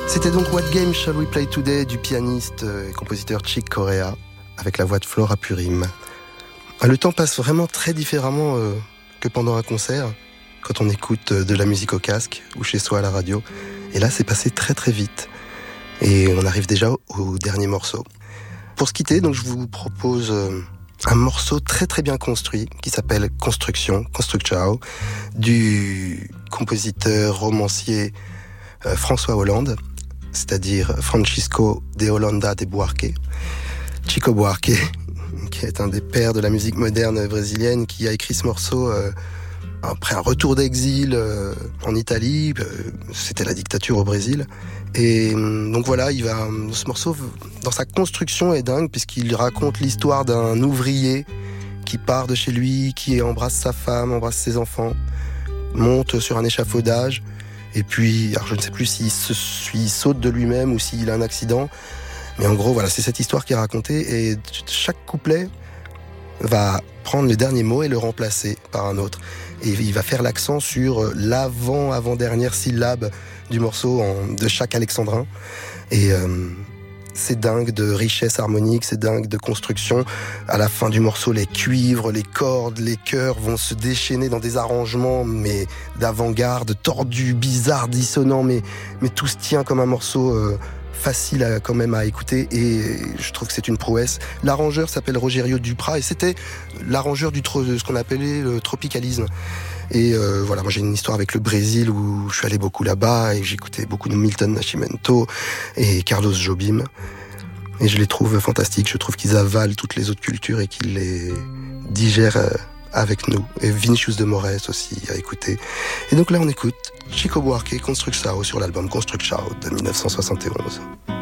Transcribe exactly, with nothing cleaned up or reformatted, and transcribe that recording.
C'était donc What Game Shall We Play Today du pianiste et compositeur Chick Corea avec la voix de Flora Purim. Le temps passe vraiment très différemment euh, que pendant un concert, quand on écoute de la musique au casque ou chez soi à la radio. Et là, c'est passé très très vite. Et on arrive déjà au, au dernier morceau. Pour se quitter, donc, je vous propose euh, un morceau très très bien construit qui s'appelle Construction, Constructio, du compositeur romancier euh, François Hollande, c'est-à-dire Francisco de Holanda de Buarque, Chico Buarque, qui est un des pères de la musique moderne brésilienne, qui a écrit ce morceau euh, après un retour d'exil euh, en Italie. Euh, c'était la dictature au Brésil. Et euh, donc voilà, il va, ce morceau, dans sa construction, est dingue, puisqu'il raconte l'histoire d'un ouvrier qui part de chez lui, qui embrasse sa femme, embrasse ses enfants, monte sur un échafaudage, et puis, alors je ne sais plus s'il, se, s'il saute de lui-même ou s'il a un accident, mais en gros, voilà, c'est cette histoire qui est racontée, et chaque couplet va prendre le dernier mot et le remplacer par un autre. Et il va faire l'accent sur l'avant-avant-dernière syllabe du morceau en, de chaque alexandrin. Et euh, c'est dingue de richesse harmonique, c'est dingue de construction. À la fin du morceau, les cuivres, les cordes, les chœurs vont se déchaîner dans des arrangements mais d'avant-garde, tordus, bizarres, dissonants, mais, mais tout se tient comme un morceau euh, facile à, quand même à écouter, et je trouve que c'est une prouesse. L'arrangeur s'appelle Rogério Duprat, et c'était l'arrangeur du tro- de ce qu'on appelait le tropicalisme. Et euh, voilà, moi j'ai une histoire avec le Brésil où je suis allé beaucoup là-bas et j'écoutais beaucoup de Milton Nascimento et Carlos Jobim. Et je les trouve fantastiques, je trouve qu'ils avalent toutes les autres cultures et qu'ils les digèrent avec nous. Et Vinícius de Moraes aussi à écouter. Et donc là on écoute Chico Buarque, Constructio, sur l'album Constructio de dix-neuf cent soixante et onze.